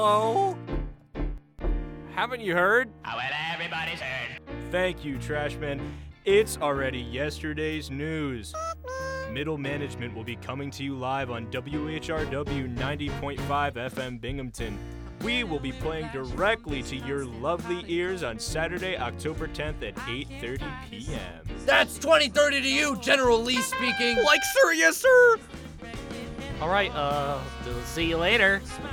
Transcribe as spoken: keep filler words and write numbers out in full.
Oh? Haven't you heard? Oh, well, everybody's heard. Thank you, Trashman. It's already yesterday's news. Middle Management will be coming to you live on W H R W ninety point five F M Binghamton. We will be playing directly to your lovely ears on Saturday, October tenth at eight thirty p.m. That's twenty thirty to you, General Lee speaking. Like, sir, yes, sir. All right, uh, we'll see you later.